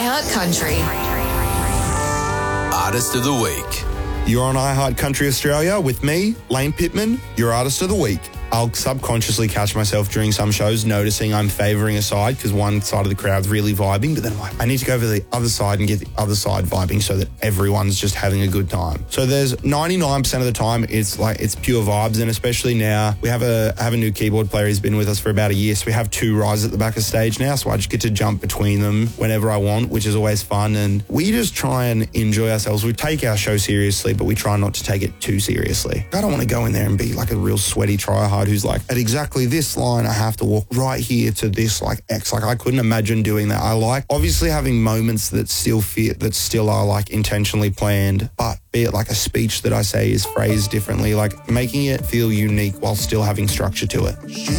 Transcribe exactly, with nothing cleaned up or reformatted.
iHeart Country. Artist of the Week. You're on iHeart Country Australia with me, Lane Pittman, your Artist of the Week. I'll subconsciously catch myself during some shows noticing I'm favouring a side because one side of the crowd's really vibing, but then I'm like, I need to go over the other side and get the other side vibing so that everyone's just having a good time. So there's ninety-nine percent of the time it's like it's pure vibes, and especially now we have a have a new keyboard player who's been with us for about a year, so we have two rides at the back of stage now, so I just get to jump between them whenever I want, which is always fun, and we just try and enjoy ourselves. We take our show seriously, but we try not to take it too seriously. I don't want to go in there and be like a real sweaty tryhard who's like, at exactly this line, I have to walk right here to this like X. Like I couldn't imagine doing that. I like obviously having moments that still fit, that still are like intentionally planned, but be it like a speech that I say is phrased differently, like making it feel unique while still having structure to it.